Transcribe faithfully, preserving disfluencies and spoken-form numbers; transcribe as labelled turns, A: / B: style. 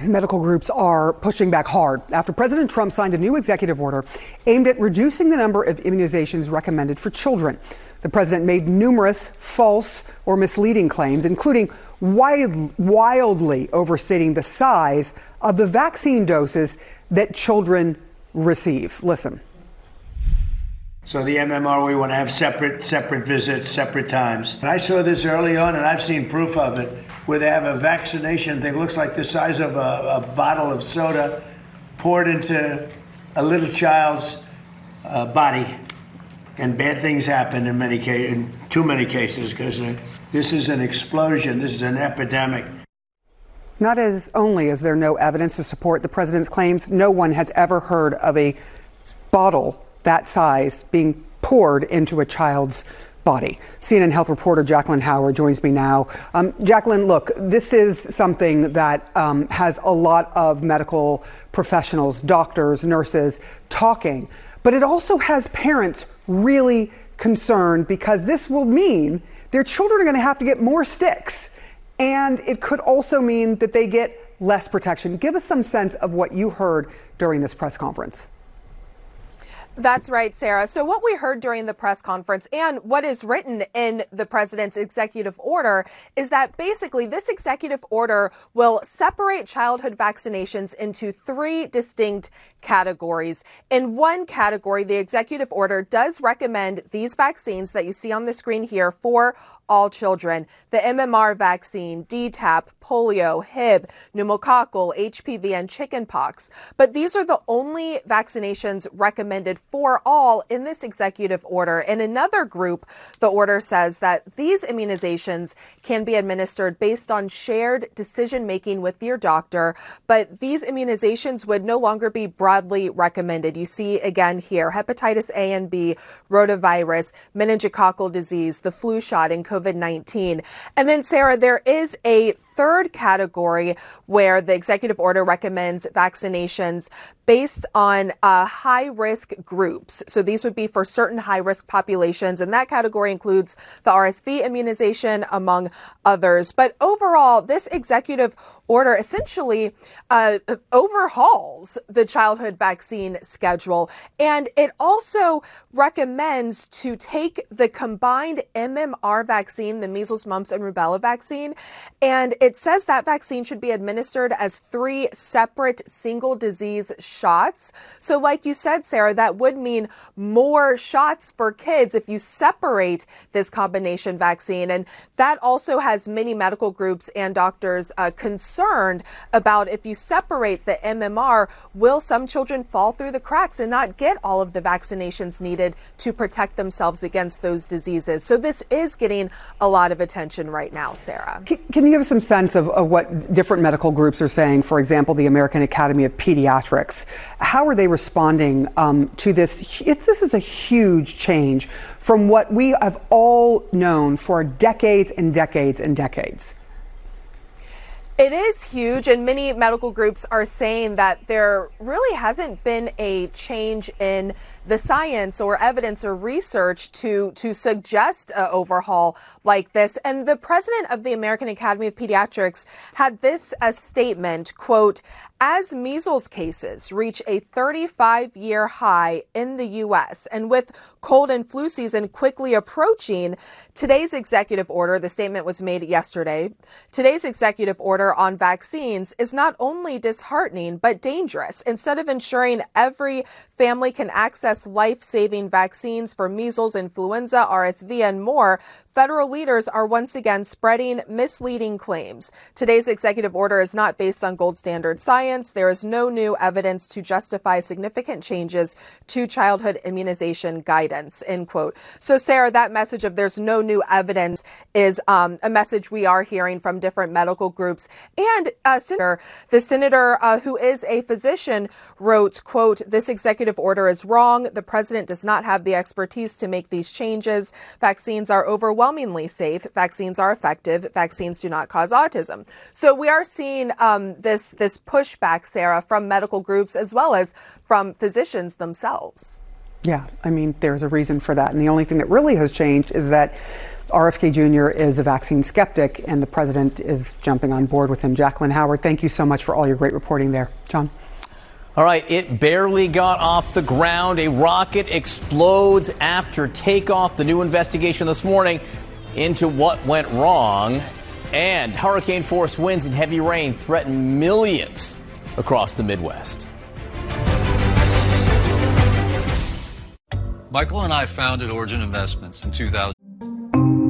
A: medical groups are pushing back hard after President Trump signed a new executive order aimed at reducing the number of immunizations recommended for children. The president made numerous false or misleading claims, including wild, wildly overstating the size of the vaccine doses that children receive. Listen.
B: So the M M R, we want to have separate, separate visits, separate times. And I saw this early on, and I've seen proof of it, where they have a vaccination thing, looks like the size of a, a bottle of soda poured into a little child's uh, body. And bad things happen in many cases, in too many cases, because uh, this is an explosion. This is an epidemic.
A: Not as only is there no evidence to support the president's claims, no one has ever heard of a bottle that size being poured into a child's body. C N N Health reporter Jacqueline Howard joins me now. Um, Jacqueline, look, this is something that um, has a lot of medical professionals, doctors, nurses talking, but it also has parents really concerned because this will mean their children are going to have to get more sticks, and it could also mean that they get less protection. Give us some sense of what you heard during this press conference.
C: That's right, Sarah. So what we heard during the press conference and what is written in the president's executive order is that basically this executive order will separate childhood vaccinations into three distinct categories. In one category, the executive order does recommend these vaccines that you see on the screen here for all children: the M M R vaccine, D TaP, polio, Hib, pneumococcal, H P V, and chickenpox. But these are the only vaccinations recommended for all in this executive order. In another group, the order says that these immunizations can be administered based on shared decision-making with your doctor, but these immunizations would no longer be broadly recommended. You see again here, hepatitis A and B, rotavirus, meningococcal disease, the flu shot, and COVID nineteen. And then, Sarah, there is a third category where the executive order recommends vaccinations based on uh, high-risk groups. So these would be for certain high-risk populations, and that category includes the R S V immunization, among others. But overall, this executive order essentially uh, overhauls the childhood vaccine schedule, and it also recommends to take the combined M M R vaccine, the measles, mumps, and rubella vaccine, and it says that vaccine should be administered as three separate single disease shots. So like you said, Sarah, that would mean more shots for kids if you separate this combination vaccine. And that also has many medical groups and doctors uh, concerned about if you separate the M M R, will some children fall through the cracks and not get all of the vaccinations needed to protect themselves against those diseases? So this is getting a lot of attention right now, Sarah.
A: Can, can you give us some sense of, of what different medical groups are saying? For example, the American Academy of Pediatrics. How are they responding um, to this? It's, this is a huge change from what we have all known for decades and decades and decades.
C: It is huge, and many medical groups are saying that there really hasn't been a change in the science or evidence or research to to suggest an overhaul like this. And the president of the American Academy of Pediatrics had this as statement, quote, "As measles cases reach a thirty-five year high in the U S and with cold and flu season quickly approaching, today's executive order," the statement was made yesterday, "today's executive order on vaccines is not only disheartening but dangerous. Instead of ensuring every family can access life-saving vaccines for measles, influenza, R S V, and more, federal leaders are once again spreading misleading claims. Today's executive order is not based on gold standard science. There is no new evidence to justify significant changes to childhood immunization guidance," end quote. So, Sarah, that message of there's no new evidence is um, a message we are hearing from different medical groups. And uh, Senator, the senator uh, who is a physician wrote, quote, "This executive order is wrong. The president does not have the expertise to make these changes. Vaccines are overwhelmingly safe. Vaccines are effective. Vaccines do not cause autism." So we are seeing um, this, this pushback, Sarah, from medical groups as well as from physicians themselves.
A: Yeah, I mean, there's a reason for that. And the only thing that really has changed is that R F K Junior is a vaccine skeptic, and the president is jumping on board with him. Jacqueline Howard, thank you so much for all your great reporting there. John?
D: All right, it barely got off the ground. A rocket explodes after takeoff. The new investigation this morning into what went wrong. And hurricane-force winds and heavy rain threaten millions across the Midwest.
E: Michael and I founded Origin Investments in two thousand.